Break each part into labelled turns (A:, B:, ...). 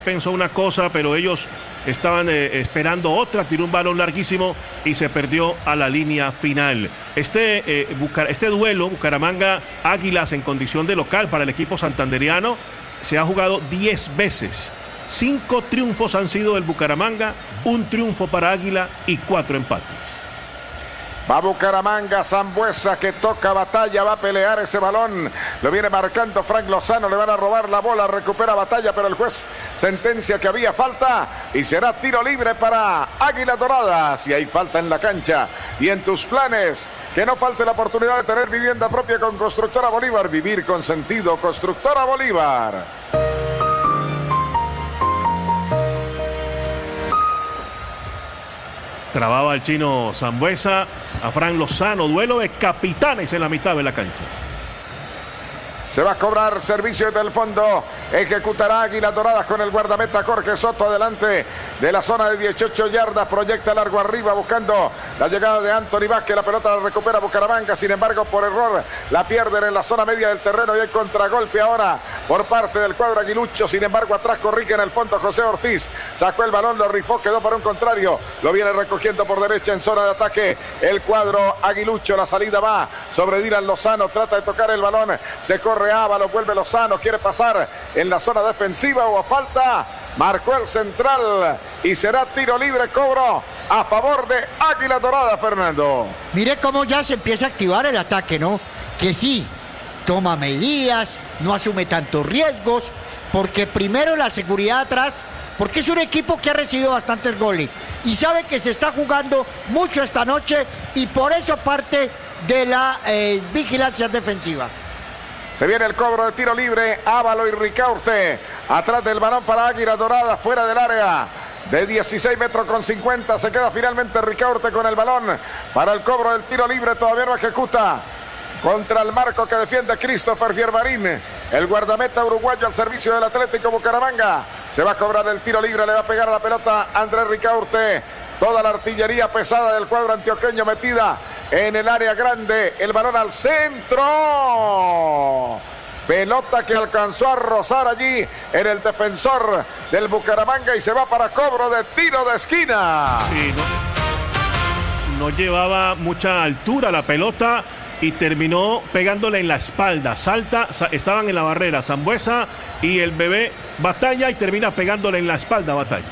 A: Pensó una cosa, pero ellos estaban esperando otra, tiró un balón larguísimo y se perdió a la línea final. Este duelo, Bucaramanga-Águilas en condición de local para el equipo santanderiano, se ha jugado 10 veces. 5 triunfos han sido del Bucaramanga, 1 triunfo para Águila y 4 empates.
B: Va Bucaramanga, Sambueza que toca Batalla, va a pelear ese balón, lo viene marcando Frank Lozano, le van a robar la bola, recupera Batalla, pero el juez sentencia que había falta y será tiro libre para Águilas Doradas. Y hay falta en la cancha y en tus planes, que no falte la oportunidad de tener vivienda propia con Constructora Bolívar, vivir con sentido, Constructora Bolívar.
A: Trababa el chino Sambueza a Frank Lozano, duelo de capitanes en la mitad de la cancha.
B: Se va a cobrar servicio desde el fondo. Ejecutará Águilas Doradas con el guardameta Jorge Soto adelante de la zona de 18 yardas. Proyecta largo arriba buscando la llegada de Anthony Vázquez. La pelota la recupera Bucaramanga. Sin embargo, por error la pierden en la zona media del terreno y hay contragolpe ahora por parte del cuadro aguilucho. Sin embargo, atrás corrige en el fondo José Ortiz. Sacó el balón, lo rifó, quedó para un contrario. Lo viene recogiendo por derecha en zona de ataque el cuadro aguilucho. La salida va sobre Dylan Lozano. Trata de tocar el balón. Se corre Ávalo, vuelve Lozano, quiere pasar en la zona defensiva o a falta. Marcó el central y será tiro libre, cobro a favor de Águilas Doradas, Fernando.
C: Mire cómo ya se empieza a activar el ataque, ¿no? Que sí, toma medidas, no asume tantos riesgos, porque primero la seguridad atrás, porque es un equipo que ha recibido bastantes goles y sabe que se está jugando mucho esta noche y por eso parte de las vigilancias defensivas.
B: Se viene el cobro de tiro libre, Ávalo y Ricaurte, atrás del balón para Águilas Doradas, fuera del área de 16 metros con 50, se queda finalmente Ricaurte con el balón para el cobro del tiro libre, todavía no ejecuta, contra el marco que defiende Christopher Fiermarín, el guardameta uruguayo al servicio del Atlético Bucaramanga, se va a cobrar el tiro libre, le va a pegar a la pelota Andrés Ricaurte, toda la artillería pesada del cuadro antioqueño metida en el área grande, el balón al centro, pelota que alcanzó a rozar allí en el defensor del Bucaramanga y se va para cobro de tiro de esquina.
A: Sí, no llevaba mucha altura la pelota y terminó pegándole en la espalda, estaban en la barrera Sambueza y el bebé Batalla y termina pegándole en la espalda Batalla.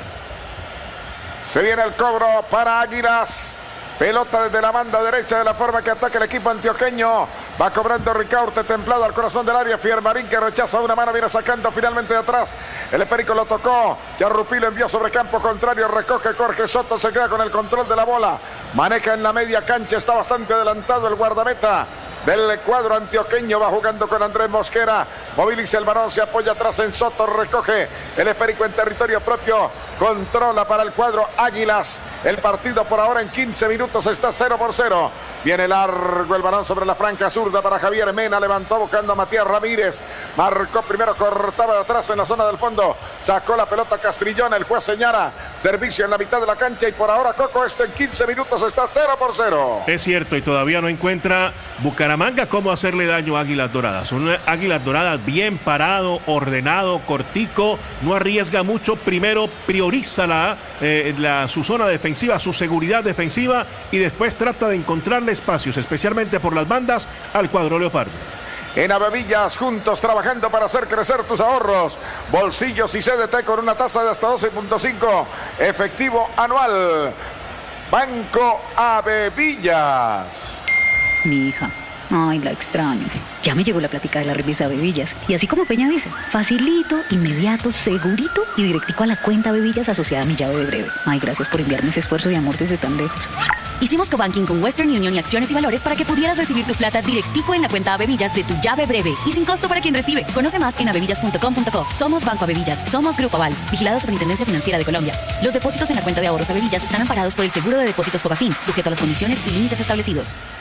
B: Se viene el cobro para Águilas. Pelota desde la banda derecha de la forma que ataca el equipo antioqueño. Va cobrando Ricaurte templado al corazón del área. Fiermarín que rechaza una mano, viene sacando finalmente de atrás. El esférico lo tocó. Charrupí lo envió sobre campo contrario. Recoge Jorge Soto, se queda con el control de la bola. Maneja en la media cancha, está bastante adelantado el guardameta del cuadro antioqueño, va jugando con Andrés Mosquera, moviliza el balón, se apoya atrás en Soto, recoge el esférico en territorio propio, controla para el cuadro Águilas, el partido por ahora en 15 minutos está 0-0, viene largo el balón sobre la franca zurda para Javier Mena, levantó buscando a Matías Ramírez, marcó primero, cortaba de atrás en la zona del fondo, sacó la pelota Castrillón, el juez señala, servicio en la mitad de la cancha y por ahora Coco, esto en 15 minutos está 0-0.
A: Es cierto y todavía no encuentra Bucaramanga cómo hacerle daño a Águilas Doradas. Un Águilas Doradas bien parado, ordenado, cortico, no arriesga mucho, primero prioriza su zona defensiva, su seguridad defensiva y después trata de encontrarle espacios, especialmente por las bandas, al cuadro leopardo.
B: En Avevillas, juntos trabajando para hacer crecer tus ahorros. Bolsillos y CDT con una tasa de hasta 12.5 efectivo anual. Banco Avevillas.
D: Mi hija. Ay, la extraño. Ya me llegó la plática de la remesa Bevillas. Y así como Peña dice, facilito, inmediato, segurito y directico a la cuenta Bevillas asociada a mi llave de breve. Ay, gracias por enviarme ese esfuerzo de amor desde tan lejos.
E: Hicimos cobanking con Western Union y Acciones y Valores para que pudieras recibir tu plata directico en la cuenta Bevillas de tu llave breve y sin costo para quien recibe. Conoce más en avevillas.com.co. Somos Banco Avevillas, somos Grupo Aval, vigilado Superintendencia Financiera de Colombia. Los depósitos en la cuenta de ahorros Avevillas están amparados por el Seguro de Depósitos Fogafín, sujeto a las condiciones y límites establecidos.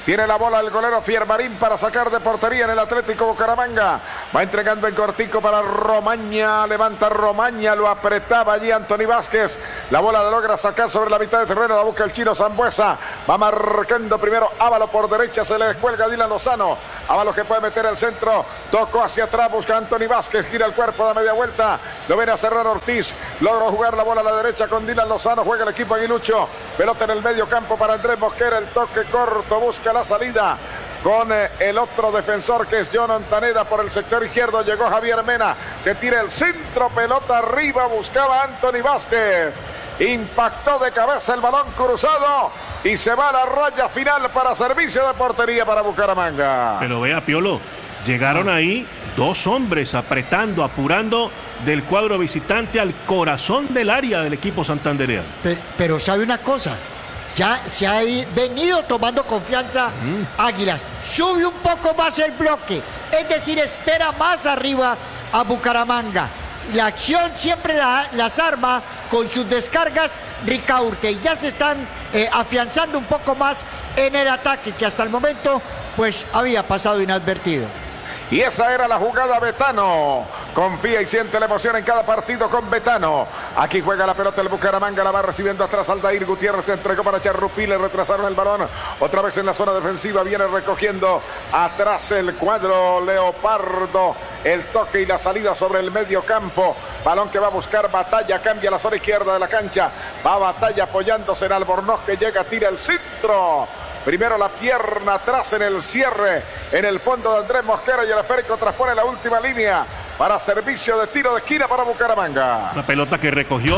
B: Tiene la bola el golero Fiermarín para sacar de portería en el Atlético Bucaramanga. Va entregando en cortico para Romaña. Levanta Romaña, lo apretaba allí Anthony Vázquez. La bola la logra sacar sobre la mitad de terreno. La busca el chino Sambuesa. Va marcando primero Ávalo por derecha. Se le descuelga Dylan Lozano. Ávalo que puede meter el centro. Tocó hacia atrás. Busca Anthony Vázquez. Gira el cuerpo, da media vuelta. Lo viene a cerrar Ortiz. Logra jugar la bola a la derecha con Dylan Lozano. Juega el equipo aguilucho. Pelota en el medio campo para Andrés Mosquera. El toque corto. Busca la salida con el otro defensor que es John Ontaneda por el sector izquierdo. Llegó Javier Mena que tira el centro, pelota arriba, buscaba Anthony Vázquez, impactó de cabeza el balón cruzado y se va a la raya final para servicio de portería para Bucaramanga.
A: Pero vea, Piolo, llegaron ahí dos hombres apretando, apurando del cuadro visitante al corazón del área del equipo santandereano.
C: Pero sabe una cosa, ya se ha venido tomando confianza Águilas. Sube un poco más el bloque, es decir, espera más arriba a Bucaramanga. La acción siempre las arma con sus descargas Ricaurte y ya se están afianzando un poco más en el ataque que hasta el momento pues había pasado inadvertido.
B: Y esa era la jugada Betano. Confía y siente la emoción en cada partido con Betano. Aquí juega la pelota el Bucaramanga. La va recibiendo atrás Aldair Gutiérrez. Se entregó para Charrupí. Le retrasaron el balón. Otra vez en la zona defensiva. Viene recogiendo atrás el cuadro Leopardo. El toque y la salida sobre el medio campo. Balón que va a buscar Batalla. Cambia la zona izquierda de la cancha. Va Batalla apoyándose en Albornoz que llega. Tira el centro. Primero la pierna atrás en el cierre, en el fondo de Andrés Mosquera y el esférico transpone la última línea para servicio de tiro de esquina para Bucaramanga.
A: Una pelota que recogió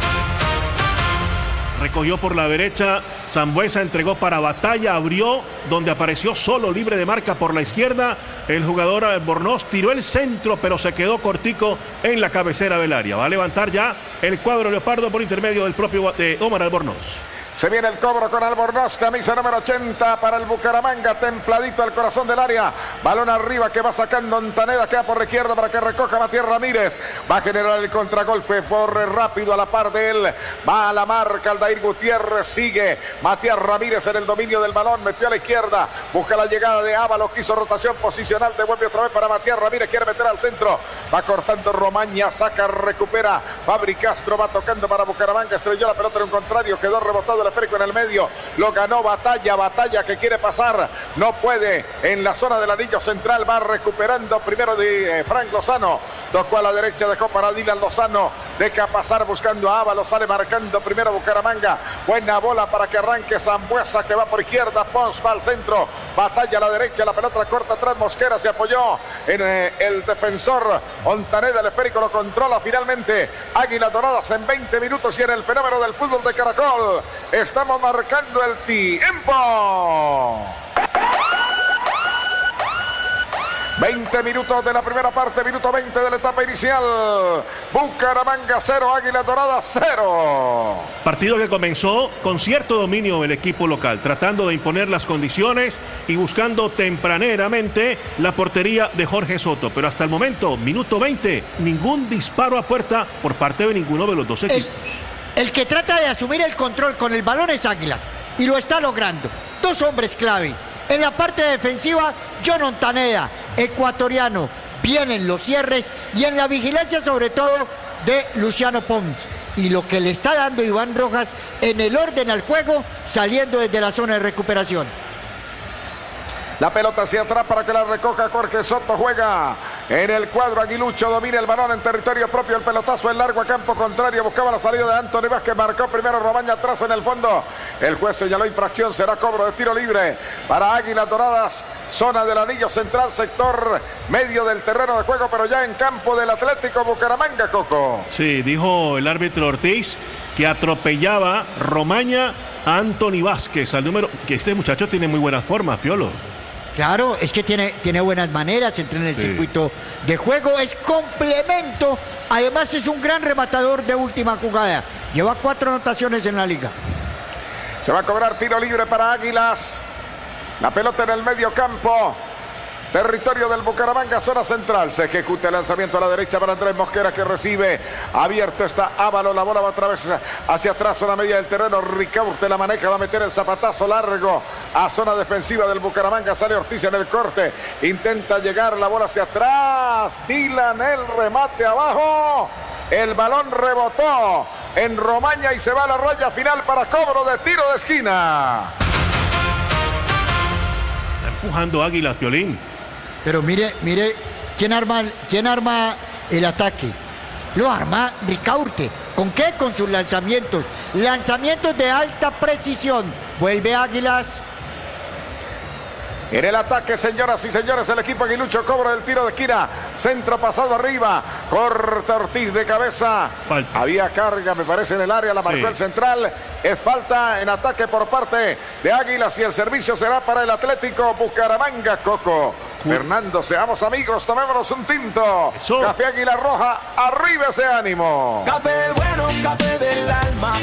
A: por la derecha, Sambuesa entregó para Batalla, abrió donde apareció solo libre de marca por la izquierda. El jugador Albornoz tiró el centro, pero se quedó cortico en la cabecera del área. Va a levantar ya el cuadro Leopardo por intermedio del propio Omar Albornoz.
B: Se viene el cobro con Albornoz, camisa número 80 para el Bucaramanga, templadito al corazón del área. Balón arriba que va sacando Ontaneda, queda por la izquierda para que recoja Matías Ramírez. Va a generar el contragolpe, corre rápido a la par de él. Va a la marca Aldair Gutiérrez, sigue Matías Ramírez en el dominio del balón, metió a la izquierda, busca la llegada de Ávalo, quiso rotación posicional, devuelve otra vez para Matías Ramírez, quiere meter al centro. Va cortando Romaña, saca, recupera Fabri Castro, va tocando para Bucaramanga, estrelló la pelota en un contrario, quedó rebotado el esférico en el medio, lo ganó Batalla que quiere pasar, no puede en la zona del anillo central, va recuperando primero de Frank Lozano, tocó a la derecha, dejó para Dylan Lozano, deja pasar buscando a Ávalo, sale marcando primero Bucaramanga, buena bola para que arranque Sambuesa que va por izquierda, Pons va al centro, Batalla a la derecha, la pelota corta atrás, Mosquera se apoyó en el defensor Ontaneda, el esférico lo controla finalmente, Águilas Doradas en 20 minutos y en el fenómeno del fútbol de Caracol. Estamos marcando el tiempo. 20 minutos de la primera parte, minuto 20 de la etapa inicial. Bucaramanga 0, Águilas Doradas 0.
A: Partido que comenzó con cierto dominio del equipo local, tratando de imponer las condiciones y buscando tempraneramente la portería de Jorge Soto. Pero hasta el momento, minuto 20, ningún disparo a puerta por parte de ninguno de los dos equipos.
C: El que trata de asumir el control con el balón es Águilas y lo está logrando. Dos hombres claves. En la parte defensiva, John Ontaneda, ecuatoriano. Vienen los cierres y en la vigilancia sobre todo de Luciano Pons. Y lo que le está dando Iván Rojas en el orden al juego, saliendo desde la zona de recuperación.
B: La pelota hacia atrás para que la recoja Jorge Soto. Juega en el cuadro aguilucho. Domina el balón en territorio propio. El pelotazo en largo a campo contrario. Buscaba la salida de Anthony Vázquez. Marcó primero Romaña atrás en el fondo. El juez señaló infracción. Será cobro de tiro libre para Águilas Doradas. Zona del anillo central. Sector medio del terreno de juego. Pero ya en campo del Atlético Bucaramanga, Coco.
A: Sí, dijo el árbitro Ortiz que atropellaba Romaña a Anthony Vázquez. Al número que este muchacho tiene muy buenas formas, Piolo.
C: Claro, es que tiene buenas maneras, entra en el circuito de juego, es complemento, además es un gran rematador de última jugada, lleva 4 anotaciones en la liga.
B: Se va a cobrar tiro libre para Águilas, la pelota en el medio campo, territorio del Bucaramanga, zona central. Se ejecuta el lanzamiento a la derecha para Andrés Mosquera, que recibe. Abierto está Ávalo, la bola va otra vez hacia atrás, zona media del terreno. Ricaurte la maneja, va a meter el zapatazo largo a zona defensiva del Bucaramanga. Sale Ortiz en el corte, intenta llegar la bola hacia atrás. Dylan, el remate abajo. El balón rebotó en Romaña y se va a la raya final para cobro de tiro de esquina.
A: Está empujando Águilas, Piolín.
C: Pero mire, ¿quién arma el ataque? Lo arma Ricaurte. ¿Con qué? Con sus lanzamientos. Lanzamientos de alta precisión. Vuelve Águilas.
B: En el ataque, señoras y señores, el equipo aguilucho cobra el tiro de esquina. Centro pasado arriba. Corta Ortiz de cabeza.
A: Falta.
B: Había carga, me parece, en el área. La marcó el central. Es falta en ataque por parte de Águilas y el servicio será para el Atlético Bucaramanga. Coco. Fernando, seamos amigos, tomémonos un tinto.
A: Eso.
B: Café Águila Roja, arriba ese ánimo.
F: Café bueno, café del alma.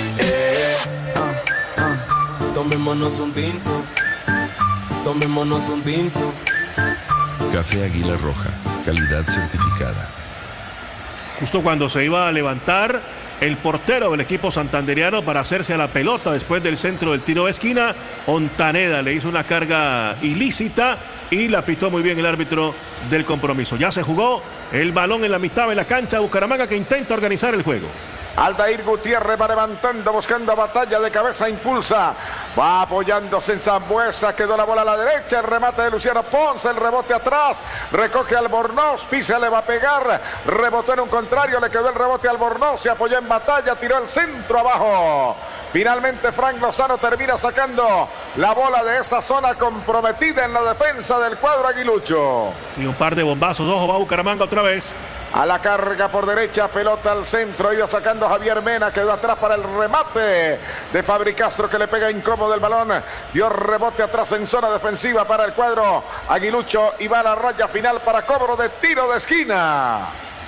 F: Tomémonos un tinto. Tomémonos un tinto.
G: Café Águila Roja, calidad certificada.
A: Justo cuando se iba a levantar el portero del equipo santanderiano para hacerse a la pelota después del centro del tiro de esquina, Ontaneda le hizo una carga ilícita y la pitó muy bien el árbitro del compromiso. Ya se jugó el balón en la mitad de la cancha de Bucaramanga, que intenta organizar el juego.
B: Aldair Gutiérrez va levantando, buscando batalla de cabeza, impulsa, va apoyándose en Sambuesa, quedó la bola a la derecha, el remate de Luciano Ponce, el rebote atrás, recoge Albornoz, Pisa le va a pegar, rebotó en un contrario, le quedó el rebote a Albornoz, se apoyó en batalla, tiró el centro abajo. Finalmente Frank Lozano termina sacando la bola de esa zona comprometida en la defensa del cuadro aguilucho.
A: Sí, un par de bombazos, ojo, va Bucaramanga otra vez.
B: A la carga por derecha, pelota al centro, iba sacando Javier Mena, quedó atrás para el remate de Fabri Castro, que le pega incómodo el balón, dio rebote atrás en zona defensiva para el cuadro aguilucho y va a la raya final para cobro de tiro de esquina.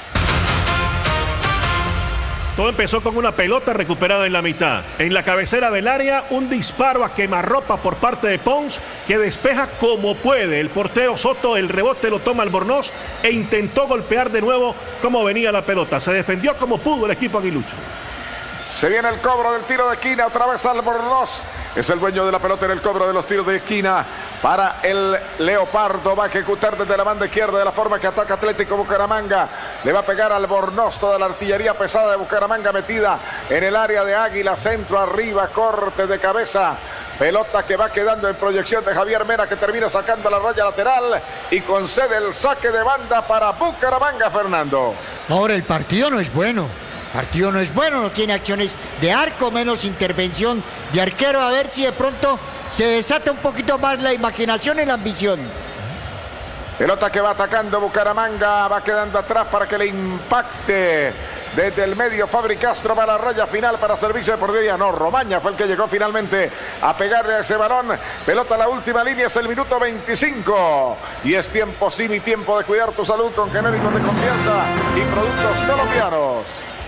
A: Todo empezó con una pelota recuperada en la mitad. En la cabecera del área, un disparo a quemarropa por parte de Pons, que despeja como puede. El portero Soto, el rebote lo toma Albornoz e intentó golpear de nuevo como venía la pelota. Se defendió como pudo el equipo aguilucho.
B: Se viene el cobro del tiro de esquina, otra vez Albornoz. Es el dueño de la pelota en el cobro de los tiros de esquina para el Leopardo. Va a ejecutar desde la banda izquierda de la forma que ataca Atlético Bucaramanga. Le va a pegar Albornoz, toda la artillería pesada de Bucaramanga metida en el área de Águila. Centro arriba, corte de cabeza. Pelota que va quedando en proyección de Javier Mena, que termina sacando la raya lateral y concede el saque de banda para Bucaramanga, Fernando.
C: Ahora el partido no es bueno. No tiene acciones de arco, menos intervención de arquero. A ver si de pronto se desata un poquito más la imaginación y la ambición.
B: Pelota que va atacando Bucaramanga, va quedando atrás para que le impacte desde el medio. Fabri Castro va a la raya final para servicio de portería. No, Romaña fue el que llegó finalmente a pegarle a ese balón. Pelota a la última línea, es el minuto 25. Y es tiempo, sí, mi tiempo de cuidar tu salud con genéricos de confianza y productos colombianos.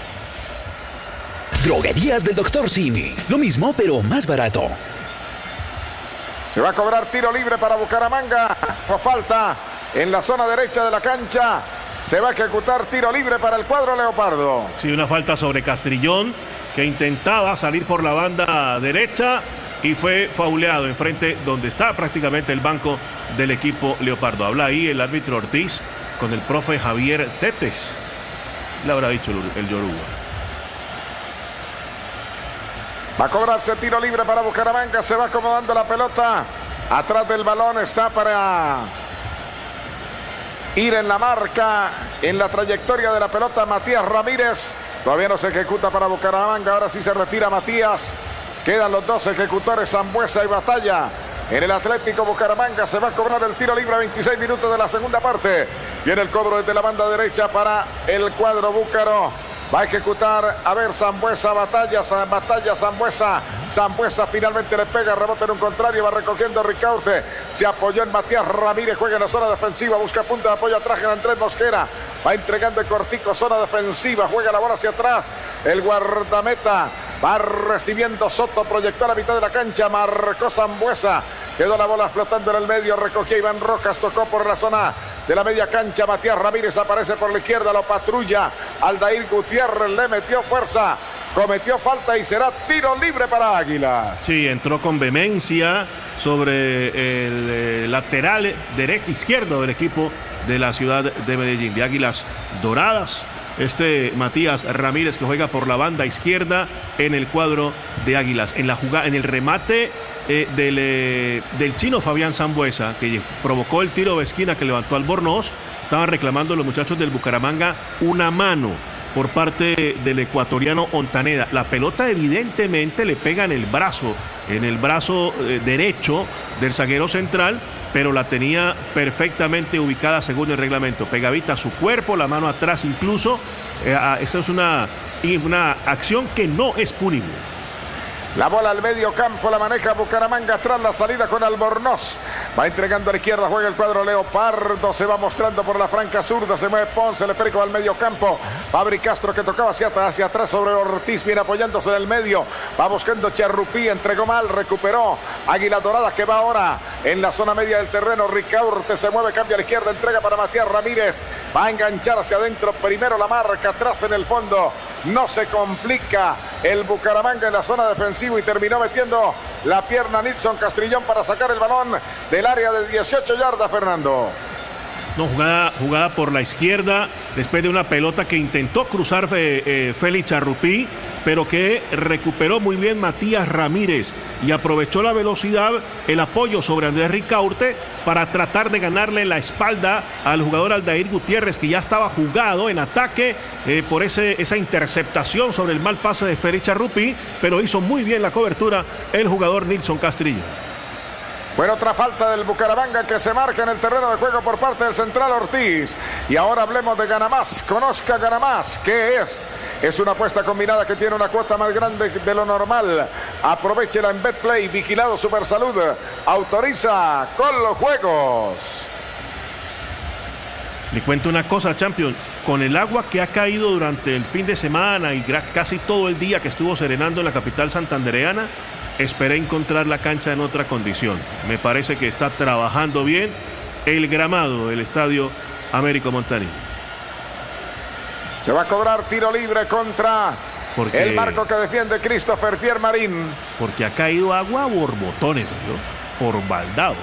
H: Droguerías del Dr. Simi. Lo mismo, pero más barato.
B: Se va a cobrar tiro libre para Bucaramanga. No falta en la zona derecha de la cancha. Se va a ejecutar tiro libre para el cuadro Leopardo.
A: Sí, una falta sobre Castrillón, que intentaba salir por la banda derecha y fue fauleado enfrente donde está prácticamente el banco del equipo Leopardo. Habla ahí el árbitro Ortiz con el profe Javier Tetes. Le habrá dicho el Yoruba.
B: Va a cobrarse tiro libre para Bucaramanga. Se va acomodando la pelota. Atrás del balón está para ir en la marca, en la trayectoria de la pelota, Matías Ramírez. Todavía no se ejecuta para Bucaramanga. Ahora sí se retira Matías. Quedan los dos ejecutores, Sambuesa y Batalla. En el Atlético Bucaramanga se va a cobrar el tiro libre a 26 minutos de la segunda parte. Viene el cobro desde la banda derecha para el cuadro búcaro. Va a ejecutar, a ver, Sambuesa, Batalla, Sambuesa. Sambuesa finalmente le pega, rebote en un contrario, va recogiendo Ricaurte. Se apoyó en Matías Ramírez, juega en la zona defensiva, busca punto de apoyo atrás en Andrés Mosquera. Va entregando el cortico, zona defensiva, juega la bola hacia atrás. El guardameta va recibiendo Soto, proyectó a la mitad de la cancha, marcó Sambuesa. Quedó la bola flotando en el medio. Recogía Iván Rojas. Tocó por la zona de la media cancha. Matías Ramírez aparece por la izquierda. Lo patrulla. Aldair Gutiérrez le metió fuerza. Cometió falta y será tiro libre para Águilas.
A: Sí, entró con vehemencia sobre el lateral izquierdo del equipo de la ciudad de Medellín, de Águilas Doradas. Matías Ramírez, que juega por la banda izquierda en el cuadro de Águilas. En la jugada, en el remate del chino Fabián Sambuesa, que provocó el tiro de esquina que levantó Albornoz, estaban reclamando los muchachos del Bucaramanga una mano por parte del ecuatoriano Ontaneda. La pelota evidentemente le pega en el brazo derecho del zaguero central, pero la tenía perfectamente ubicada según el reglamento, pegadita a su cuerpo, la mano atrás incluso. Esa es una acción que no es punible.
B: La bola al medio campo, la maneja Bucaramanga tras la salida con Albornoz. Va entregando a la izquierda, juega el cuadro Leopardo, se va mostrando por la franca zurda, se mueve Ponce, el esférico al medio campo. Fabri Castro, que tocaba hacia atrás sobre Ortiz, viene apoyándose en el medio. Va buscando Charrupí, entregó mal, recuperó. Águila Dorada, que va ahora en la zona media del terreno. Ricaurte se mueve, cambia a la izquierda, entrega para Matías Ramírez. Va a enganchar hacia adentro, primero la marca, atrás en el fondo. No se complica el Bucaramanga en la zona defensiva y terminó metiendo la pierna Nilson Castrillón para sacar el balón del área de 18 yardas, Fernando.
A: No, jugada por la izquierda, después de una pelota que intentó cruzar Félix Charrupí, pero que recuperó muy bien Matías Ramírez y aprovechó la velocidad, el apoyo sobre Andrés Ricaurte para tratar de ganarle la espalda al jugador Aldair Gutiérrez, que ya estaba jugado en ataque por esa interceptación sobre el mal pase de Félix Charrupí, pero hizo muy bien la cobertura el jugador Nilson Castrillo.
B: Bueno, otra falta del Bucaramanga que se marca en el terreno de juego por parte del central Ortiz. Y ahora hablemos de Ganamás. Conozca Ganamás. ¿Qué es? Es una apuesta combinada que tiene una cuota más grande de lo normal. Aprovechela en BetPlay. Vigilado Supersalud. Autoriza con los juegos.
A: Le cuento una cosa, Champion. Con el agua que ha caído durante el fin de semana y casi todo el día que estuvo serenando en la capital santandereana, esperé encontrar la cancha en otra condición. Me parece que está trabajando bien el gramado del estadio Américo Montañí.
B: Se va a cobrar tiro libre contra el marco que defiende Christopher Fiermarín.
A: Porque ha caído agua a borbotones, ¿no? Por baldados.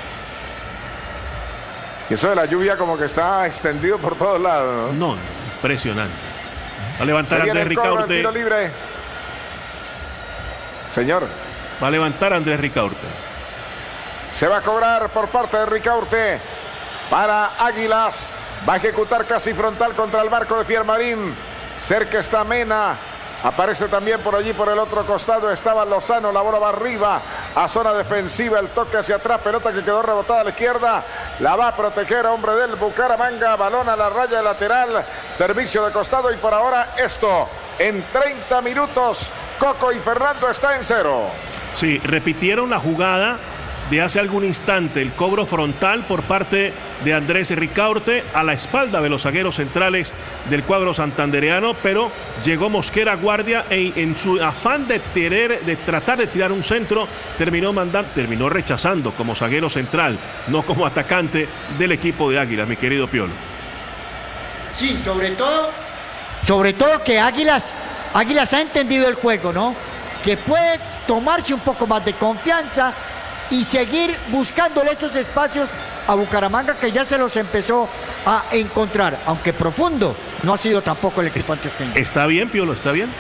B: Y eso de la lluvia como que está extendido por todos lados, ¿no?
A: No, impresionante. Va a levantar Andrés Ricaurte.
B: Tiro libre. Señor.
A: Va a levantar Andrés Ricaurte.
B: Se va a cobrar por parte de Ricaurte para Águilas. Va a ejecutar casi frontal contra el marco de Fiermarín. Cerca está Mena. Aparece también por allí, por el otro costado, estaba Lozano. La bola va arriba a zona defensiva. El toque hacia atrás. Pelota que quedó rebotada a la izquierda. La va a proteger a hombre del Bucaramanga. Balón a la raya lateral. Servicio de costado. Y por ahora esto. En 30 minutos, Coco y Fernando está en cero.
A: Sí, repitieron la jugada de hace algún instante. El cobro frontal por parte de Andrés Ricaurte a la espalda de los zagueros centrales del cuadro santandereano, pero llegó Mosquera guardia e en su afán de tratar de tirar un centro, terminó rechazando como zaguero central, no como atacante del equipo de Águilas, mi querido Piolo.
C: Sí, sobre todo que Águilas ha entendido el juego, ¿no? Que puede tomarse un poco más de confianza y seguir buscándole esos espacios a Bucaramanga, que ya se los empezó a encontrar, aunque profundo no ha sido tampoco el equipo antioqueño.
A: ¿Está bien, Piolo? ¿Está bien?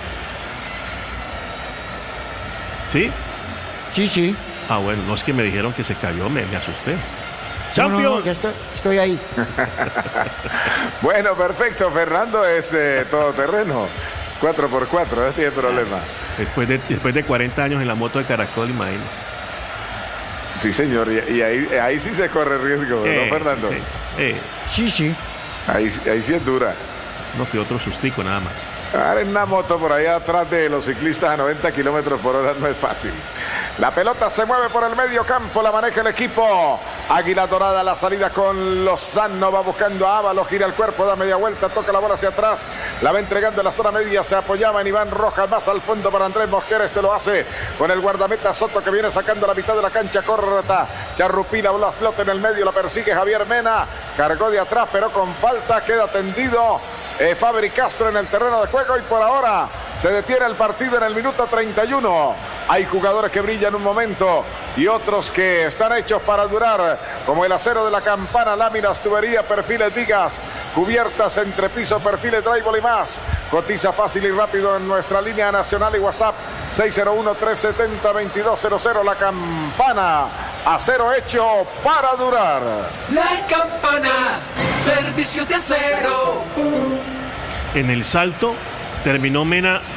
A: ¿Sí?
C: Sí.
A: Ah, bueno, no es que me dijeron que se cayó, me asusté. ¡Champion!
C: No, ya estoy ahí.
B: Bueno, perfecto. Fernando es todoterreno. 4x4, no tiene problema.
A: Después de 40 años en la moto de Caracol, imagínese.
B: Sí, señor, y ahí sí se corre riesgo, ¿no, Fernando?
C: Sí.
B: Ahí sí es dura.
A: No, que otro sustico nada más.
B: Ahora en una moto por allá atrás de los ciclistas a 90 kilómetros por hora no es fácil. La pelota se mueve por el medio campo, la maneja el equipo Águila Dorada, la salida con Lozano, va buscando a Ábalos, gira el cuerpo, da media vuelta, toca la bola hacia atrás, la va entregando en la zona media, se apoyaba en Iván Rojas, más al fondo para Andrés Mosquera, este lo hace con el guardameta Soto que viene sacando la mitad de la cancha corta, Charrupina, bola flota en el medio, la persigue Javier Mena, cargó de atrás pero con falta, queda tendido Fabri Castro en el terreno de juego y por ahora se detiene el partido en el minuto 31. Hay jugadores que brillan un momento y otros que están hechos para durar, como el acero de la campana, láminas, tubería, perfiles, vigas, cubiertas, entrepiso, perfiles, drywall y más. Cotiza fácil y rápido en nuestra línea nacional y WhatsApp 601-370-2200. La Campana, acero hecho para durar.
F: La Campana, servicio de acero.
A: En el salto terminó Mena